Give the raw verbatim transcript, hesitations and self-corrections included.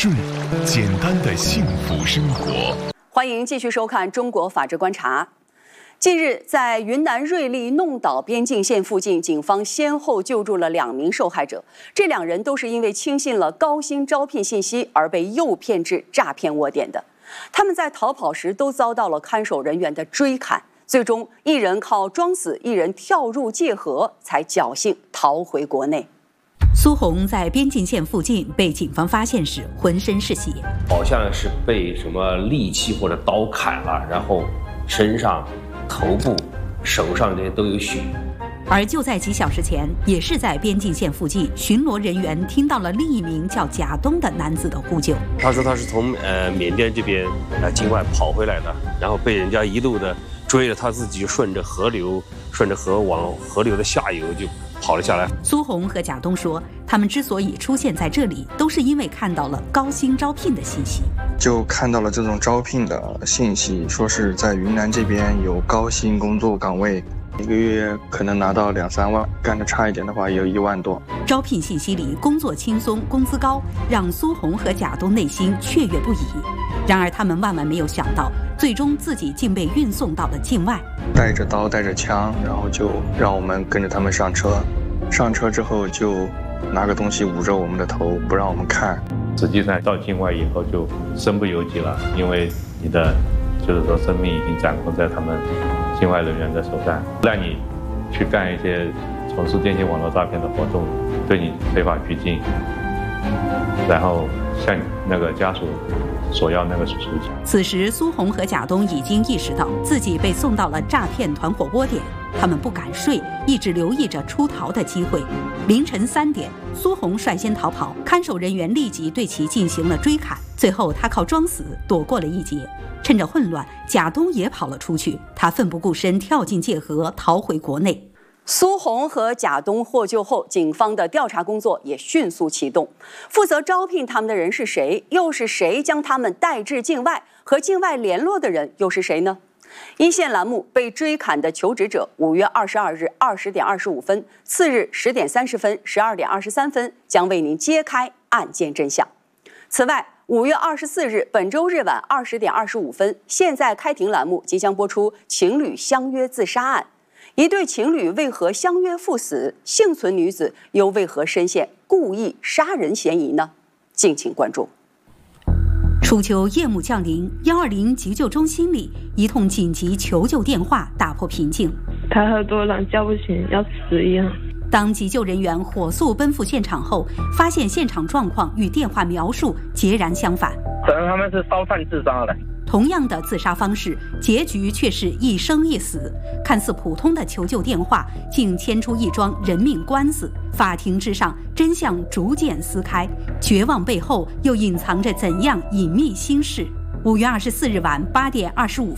顺，简单的幸福生活。 欢迎继续收看《中国法治观察》。近日，在云南瑞丽弄岛边境线附近，警方先后救助了两名受害者。这两人都是因为轻信了高薪招聘信息而被诱骗至诈骗窝点的。他们在逃跑时都遭到了看守人员的追砍，最终一人靠装死，一人跳入界河，才侥幸逃回国内。 苏红在边境线附近被警方发现时，浑身是血， 好像是被什么利器或者刀砍了，然后身上、头部、手上这些都有血。 而就在几小时前，也是在边境线附近，巡逻人员听到了另一名叫贾东的男子的呼救。 他说他是从呃缅甸这边呃境外跑回来的，然后被人家一路的追着，他自己就顺着河流，顺着河往河流的下游就跑了下来。 苏红和贾东说，他们之所以出现在这里，都是因为看到了高薪招聘的信息。 就看到了这种招聘的信息，说是在云南这边有高薪工作岗位，一个月可能拿到两三万，干得差一点的话也有一万多。 招聘信息里工作轻松、工资高，让苏红和贾东内心雀跃不已。然而他们万万没有想到，最终自己竟被运送到了境外， 带着刀带着枪，然后就让我们跟着他们上车。上车之后就拿个东西捂着我们的头，不让我们看。 实际上到境外以后就身不由己了，因为你的就是说生命已经掌控在他们境外人员的手上，让你去干一些从事电信网络诈骗的活动，对你非法拘禁，然后向那个家属索要那个赎金。 此时苏红和贾东已经意识到自己被送到了诈骗团伙窝点，他们不敢睡，一直留意着出逃的机会。凌晨三点，苏红率先逃跑，看守人员立即对其进行了追砍，最后他靠装死躲过了一劫。趁着混乱，贾东也跑了出去，他奋不顾身跳进界河，逃回国内。 苏红和贾东获救后，警方的调查工作也迅速启动。负责招聘他们的人是谁？又是谁将他们带至境外？和境外联络的人又是谁呢？一线栏目被追砍的求职者，五月二十二日二十点二十五分，次日十点三十分、十二点二十三分将为您揭开案件真相。此外，五月二十四日本周日晚二十点二十五分，现在开庭栏目即将播出情侣相约自杀案。一对情侣为何相约赴死？幸存女子又为何深陷故意杀人嫌疑呢？敬请关注。 初秋夜幕降临，一二零急救中心里，一通紧急求救电话打破平静。 他喝多了，叫不醒，要死一样。 当急救人员火速奔赴现场后，发现现场状况与电话描述截然相反。 可能他们是烧炭自杀的。 同样的自杀方式，结局却是一生一死。看似普通的求救电话，竟牵出一桩人命官司。法庭之上，真相逐渐撕开，绝望背后又隐藏着怎样隐秘心事？五月二十四日晚八点二十五